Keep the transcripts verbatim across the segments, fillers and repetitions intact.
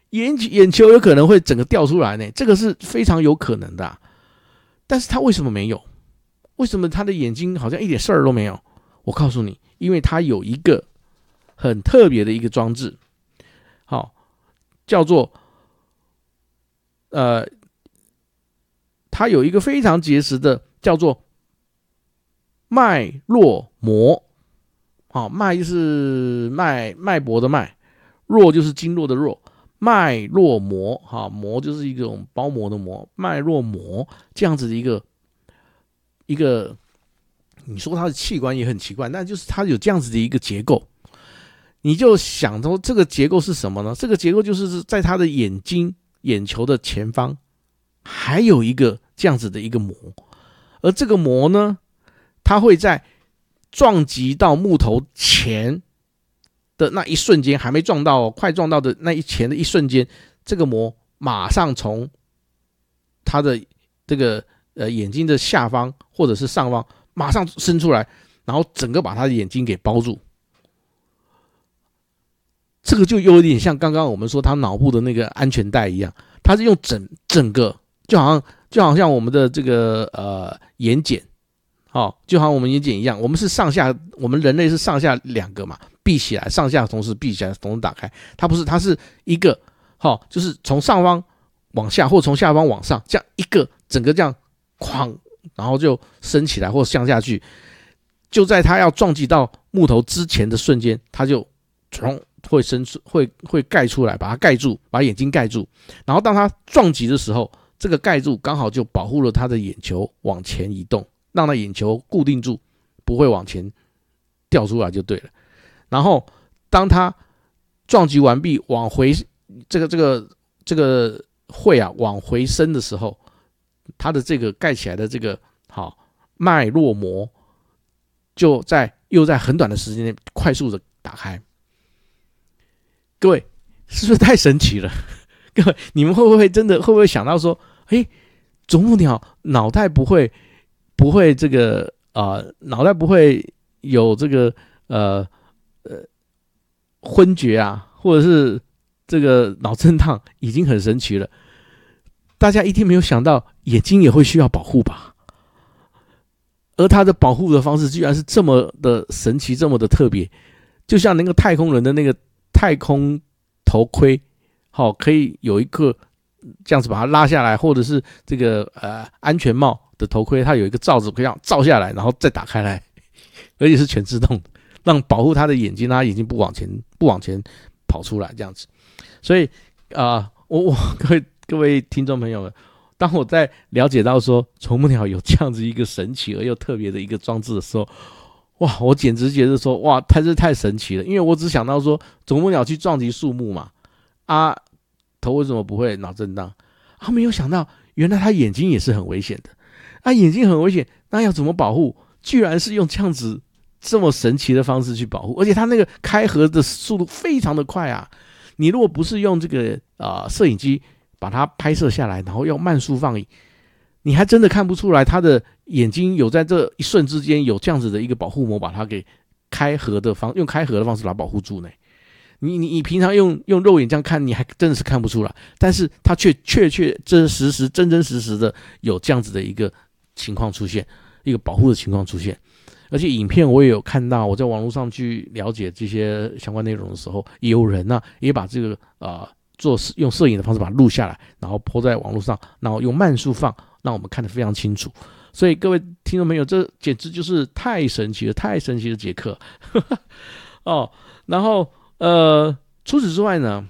眼眼球有可能会整个掉出来呢，这个是非常有可能的、啊。但是他为什么没有？为什么他的眼睛好像一点事儿都没有？我告诉你，因为他有一个很特别的一个装置，好，叫做呃，他有一个非常结实的叫做脉络膜。好，脉就是脉脉搏的脉，络就是经络的络，脉络膜，哈，膜就是一种包膜的膜，脉络膜这样子的一个一个，你说它的器官也很奇怪，那就是它有这样子的一个结构，你就想说这个结构是什么呢？这个结构就是在他的眼睛眼球的前方还有一个这样子的一个膜，而这个膜呢，它会在撞击到木头前的那一瞬间，还没撞到、哦、快撞到的那一前的一瞬间，这个膜马上从他的这个呃眼睛的下方或者是上方马上伸出来，然后整个把他的眼睛给包住。这个就有点像刚刚我们说他脑部的那个安全带一样，它是用整整个，就好像就好像我们的这个呃眼睑。哦，就好像我们眼睑一样，我们是上下，我们人类是上下两个嘛，闭起来，上下同时闭起来，同时打开。它不是，它是一个，好、哦，就是从上方往下，或从下方往上，这样一个整个这样哐，然后就升起来或向下去。就在它要撞击到木头之前的瞬间，它就从会伸出，会会盖出来，把它盖住，把眼睛盖住。然后当它撞击的时候，这个盖住刚好就保护了它的眼球往前移动。让他眼球固定住，不会往前掉出来就对了。然后当他撞击完毕，往回这个这个这个会啊往回伸的时候，他的这个盖起来的这个好脉络膜就在又在很短的时间内快速的打开。各位是不是太神奇了？各位你们会不会真的会不会想到说，哎，啄木鸟脑袋不会？不会这个啊，脑、呃、袋不会有这个呃呃昏厥啊，或者是这个脑震荡，已经很神奇了。大家一定没有想到，眼睛也会需要保护吧？而它的保护的方式居然是这么的神奇，这么的特别，就像那个太空人的那个太空头盔，好、哦，可以有一个这样子把它拉下来，或者是这个呃安全帽。的头盔，它有一个罩子可以让罩下来，然后再打开来，而且是全自动的，让保护他的眼睛，让他眼睛不往前不往前跑出来这样子。所以啊、呃，我我各位各位听众朋友们，当我在了解到说啄木鸟有这样子一个神奇而又特别的一个装置的时候，哇，我简直觉得说哇，它是太神奇了。因为我只想到说啄木鸟去撞击树木嘛，啊，头为什么不会脑震荡？啊，没有想到原来他眼睛也是很危险的。啊，眼睛很危险，那要怎么保护？居然是用这样子这么神奇的方式去保护，而且它那个开合的速度非常的快啊！你如果不是用这个呃摄影机把它拍摄下来，然后用慢速放映，你还真的看不出来它的眼睛有在这一瞬之间有这样子的一个保护膜，把它给开合的方用开合的方式把它保护住呢。你你你平常用用肉眼这样看，你还真的是看不出来，但是它却确确真实实真真实实的有这样子的一个情况出现，一个保护的情况出现。而且影片我也有看到，我在网络上去了解这些相关内容的时候，也有人呢、啊、也把这个呃做用摄影的方式把它录下来，然后 po 在网络上，然后用慢速放，让我们看得非常清楚。所以各位听众朋友，这简直就是太神奇了，太神奇的节课哦。然后呃，除此之外呢，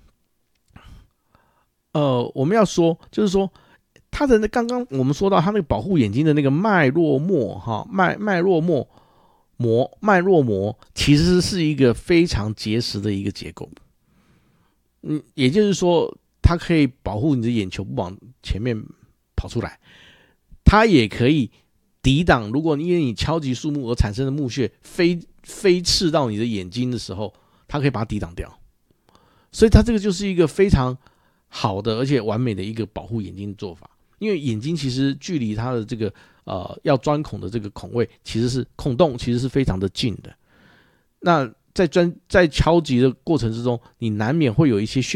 呃，我们要说就是说。它的刚刚我们说到它那个保护眼睛的那个脉络膜哈，脉脉络膜膜脉络膜其实是一个非常结实的一个结构，嗯，也就是说它可以保护你的眼球不往前面跑出来，它也可以抵挡如果因为你敲击树木而产生的木屑飞飞刺到你的眼睛的时候，它可以把它抵挡掉，所以它这个就是一个非常好的而且完美的一个保护眼睛的做法。因为眼睛其实距离它的这个呃要钻孔的这个孔位其实是孔洞，其实是非常的近的。那在钻在敲击的过程之中，你难免会有一些血